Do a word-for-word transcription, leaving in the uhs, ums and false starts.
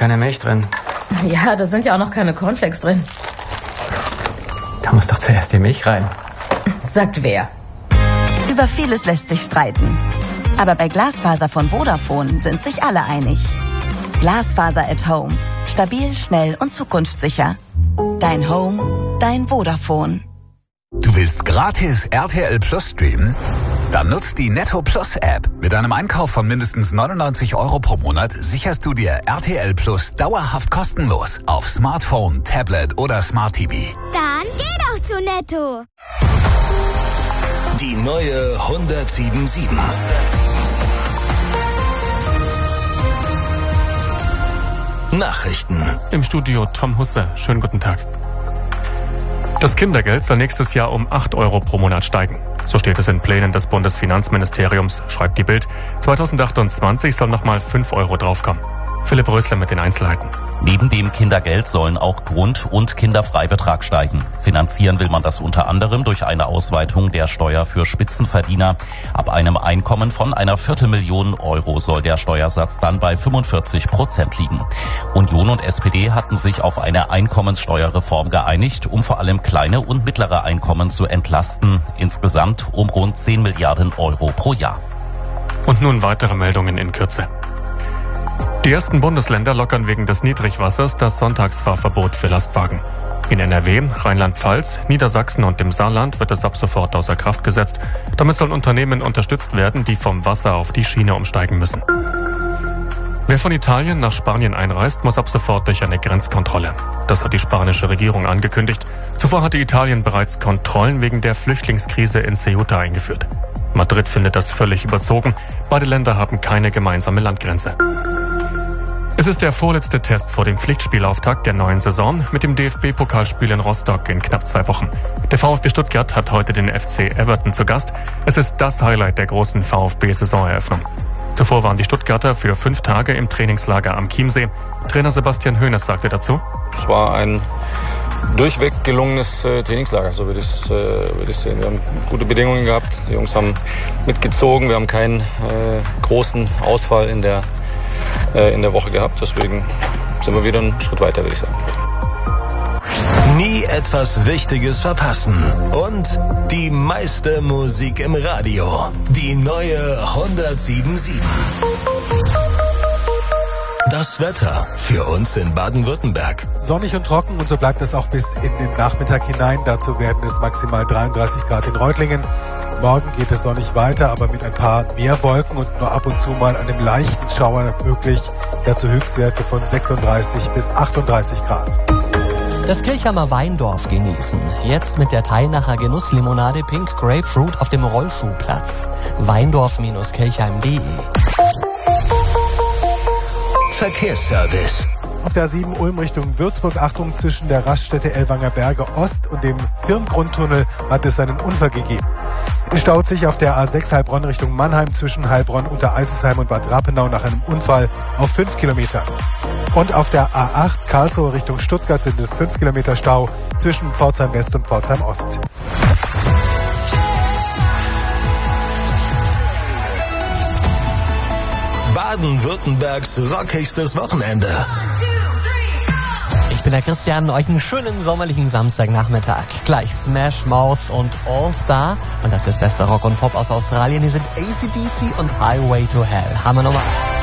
keine Milch drin. Ja, da sind ja auch noch keine Cornflakes drin. Da muss doch zuerst die Milch rein. Sagt wer? Über vieles lässt sich streiten. Aber bei Glasfaser von Vodafone sind sich alle einig. Glasfaser at Home. Stabil, schnell und zukunftssicher. Dein Home, dein Vodafone. Du willst gratis R T L Plus streamen? Dann nutzt die Netto Plus App. Mit einem Einkauf von mindestens neunundneunzig Euro pro Monat sicherst du dir R T L Plus dauerhaft kostenlos auf Smartphone, Tablet oder Smart T V. Dann geh doch zu Netto. Die neue hundertsieben sieben. Nachrichten. Im Studio Tom Husse. Schönen guten Tag. Das Kindergeld soll nächstes Jahr um acht Euro pro Monat steigen. So steht es in Plänen des Bundesfinanzministeriums, schreibt die Bild. zweitausendachtundzwanzig soll nochmal fünf Euro draufkommen. Philipp Rösler mit den Einzelheiten. Neben dem Kindergeld sollen auch Grund- und Kinderfreibetrag steigen. Finanzieren will man das unter anderem durch eine Ausweitung der Steuer für Spitzenverdiener. Ab einem Einkommen von einer Viertelmillion Euro soll der Steuersatz dann bei fünfundvierzig Prozent liegen. Union und S P D hatten sich auf eine Einkommenssteuerreform geeinigt, um vor allem kleine und mittlere Einkommen zu entlasten. Insgesamt um rund zehn Milliarden Euro pro Jahr. Und nun weitere Meldungen in Kürze. Die ersten Bundesländer lockern wegen des Niedrigwassers das Sonntagsfahrverbot für Lastwagen. In N R W, Rheinland-Pfalz, Niedersachsen und dem Saarland wird es ab sofort außer Kraft gesetzt. Damit sollen Unternehmen unterstützt werden, die vom Wasser auf die Schiene umsteigen müssen. Wer von Italien nach Spanien einreist, muss ab sofort durch eine Grenzkontrolle. Das hat die spanische Regierung angekündigt. Zuvor hatte Italien bereits Kontrollen wegen der Flüchtlingskrise in Ceuta eingeführt. Madrid findet das völlig überzogen. Beide Länder haben keine gemeinsame Landgrenze. Es ist der vorletzte Test vor dem Pflichtspielauftakt der neuen Saison mit dem D F B-Pokalspiel in Rostock in knapp zwei Wochen. Der VfB Stuttgart hat heute den F C Everton zu Gast. Es ist das Highlight der großen VfB-Saisoneröffnung. Zuvor waren die Stuttgarter für fünf Tage im Trainingslager am Chiemsee. Trainer Sebastian Hoeneß sagte dazu: Es war ein durchweg gelungenes äh, Trainingslager, so würde ich es äh, würde ich sehen. Wir haben gute Bedingungen gehabt, die Jungs haben mitgezogen, wir haben keinen äh, großen Ausfall in der in der Woche gehabt. Deswegen sind wir wieder einen Schritt weiter, würde ich sagen. Nie etwas Wichtiges verpassen. Und die meiste Musik im Radio. Die neue hundertsieben sieben. Das Wetter für uns in Baden-Württemberg. Sonnig und trocken und so bleibt es auch bis in den Nachmittag hinein. Dazu werden es maximal dreiunddreißig Grad in Reutlingen. Morgen geht es sonnig weiter, aber mit ein paar mehr Wolken und nur ab und zu mal einem leichten Schauer möglich. Dazu Höchstwerte von sechsunddreißig bis achtunddreißig Grad. Das Kirchheimer Weindorf genießen. Jetzt mit der Teilnacher Genusslimonade Pink Grapefruit auf dem Rollschuhplatz. weindorf Kirchheim punkt de. Verkehrsservice. Auf der A sieben Ulm Richtung Würzburg, Achtung, zwischen der Raststätte Ellwanger Berge Ost und dem Firngrundtunnel hat es einen Unfall gegeben. Es staut sich auf der A sechs Heilbronn Richtung Mannheim zwischen Heilbronn, Untereisesheim und Bad Rappenau nach einem Unfall auf fünf Kilometer. Und auf der A acht Karlsruhe Richtung Stuttgart sind es fünf Kilometer Stau zwischen Pforzheim West und Pforzheim Ost. Baden-Württembergs rockigstes Wochenende. Ich bin der Christian, euch einen schönen sommerlichen Samstagnachmittag. Gleich Smash Mouth und All Star. Und das ist beste Rock und Pop aus Australien. Hier sind A C D C und Highway to Hell. Hammer Nummer